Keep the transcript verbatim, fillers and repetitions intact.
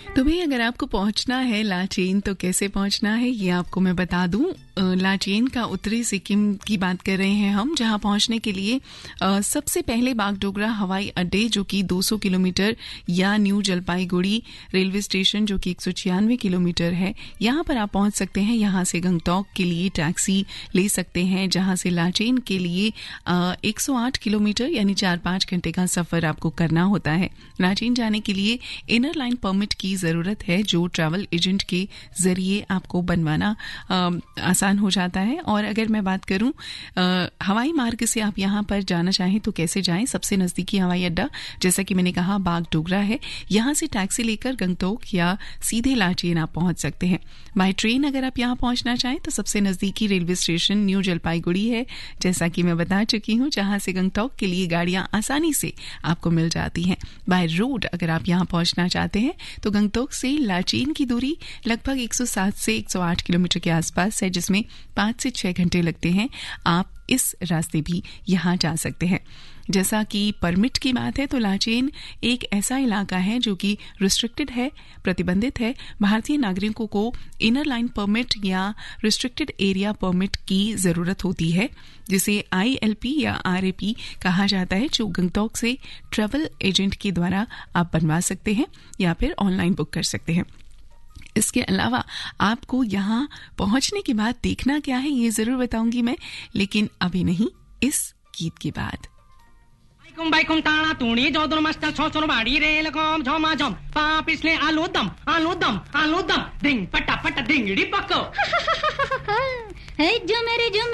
तो भाई अगर आपको पहुंचना है लाचेन तो कैसे पहुंचना है ये आपको मैं बता दूं। लाचेन का उत्तरी सिक्किम की बात कर रहे हैं हम, जहां पहुंचने के लिए आ, सबसे पहले बागडोगरा हवाई अड्डे जो कि दो सौ किलोमीटर या न्यू जलपाईगुड़ी रेलवे स्टेशन जो कि एक सौ छियानवे किलोमीटर है, यहां पर आप पहुंच सकते हैं। यहां से गंगटोक के लिए टैक्सी ले सकते हैं, जहां से लाचेन के लिए आ, एक सौ आठ किलोमीटर यानी चार पाँच घंटे का सफर आपको करना होता है। लाचेन जाने के लिए इनर लाइन परमिट की जरूरत है, जो ट्रैवल एजेंट के जरिए आपको बनवाना आ, आसान हो जाता है। और अगर मैं बात करूं आ, हवाई मार्ग से आप यहां पर जाना चाहें तो कैसे जाएं। सबसे नजदीकी हवाई अड्डा जैसा कि मैंने कहा बागडोगरा है, यहां से टैक्सी लेकर गंगटोक या सीधे लाचेन आप पहुंच सकते हैं। बाय ट्रेन अगर आप यहां पहुंचना चाहें तो सबसे नजदीकी रेलवे स्टेशन न्यू जलपाईगुड़ी है, जैसा कि मैं बता चुकी हूं, जहां से गंगटोक के लिए गाड़ियां आसानी से आपको मिल जाती हैं। बाय रोड अगर आप यहां पहुंचना चाहते हैं तो गंगटोक से लाचेन की दूरी लगभग एक सौ सात से एक सौ आठ किलोमीटर के आसपास है, जिसमें पाँच से छह घंटे लगते हैं। आप इस रास्ते भी यहां जा सकते हैं। जैसा कि परमिट की बात है तो लाचेन एक ऐसा इलाका है जो कि रिस्ट्रिक्टेड है, प्रतिबंधित है। भारतीय नागरिकों को इनर लाइन परमिट या रिस्ट्रिक्टेड एरिया परमिट की जरूरत होती है, जिसे आई एल पी या आर ए पी कहा जाता है, जो गंगटोक से ट्रैवल एजेंट के द्वारा आप बनवा सकते हैं या फिर ऑनलाइन बुक कर सकते हैं। इसके अलावा आपको यहाँ पहुंचने के बाद देखना क्या है ये जरूर बताऊंगी मैं, लेकिन अभी नहीं, इस गीत के बाद। बाइकुम ताड़ा तूणी जोदन मस्ता छोचन बाड़ी रेल कम झमा झम पा पिछले आलू दम आलू दम आलू दम डिंग पटा पटा डिंगड़ी पक्को है जो मेरे जो